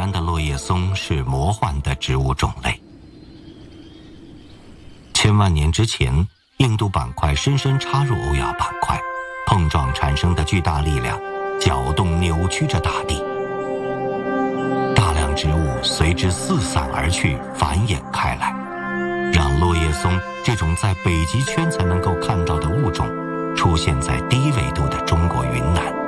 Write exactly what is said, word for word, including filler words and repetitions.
南的落叶松是魔幻的植物种类。千万年之前，印度板块深深插入欧亚板块，碰撞产生的巨大力量搅动扭曲着大地，大量植物随之四散而去，繁衍开来，让落叶松这种在北极圈才能够看到的物种出现在低纬度的中国云南。